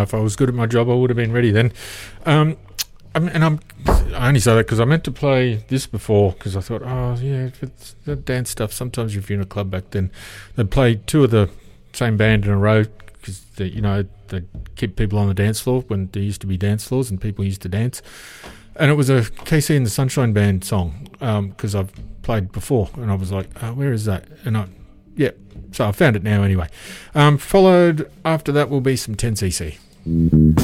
if I was good at my job, I would have been ready then. I only say that because I meant to play this before because I thought, if it's the dance stuff, sometimes if you're in a club back then, they'd play two of the same band in a row because, they keep people on the dance floor when there used to be dance floors and people used to dance. And it was a KC and the Sunshine Band song because I've played before and I was like, where is that? And so I found it now anyway. Followed after that will be some 10cc.